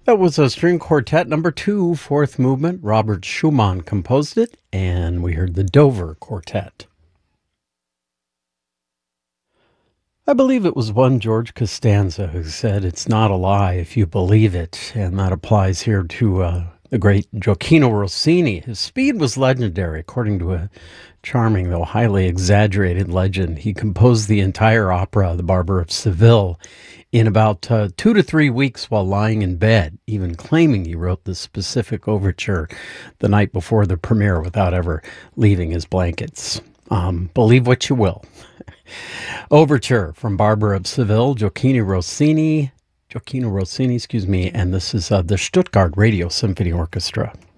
That was a string quartet number two, fourth movement. Robert Schumann composed it, and we heard the Dover Quartet. I believe it was one George Costanza who said, "It's not a lie if you believe it," and that applies here to the great Gioacchino Rossini. His speed was legendary, according to a charming, though highly exaggerated legend. He composed the entire opera, The Barber of Seville, in about 2 to 3 weeks while lying in bed, even claiming he wrote the specific overture the night before the premiere without ever leaving his blankets. Believe what you will. Overture from Barber of Seville, Gioacchino Rossini, and this is the Stuttgart Radio Symphony Orchestra.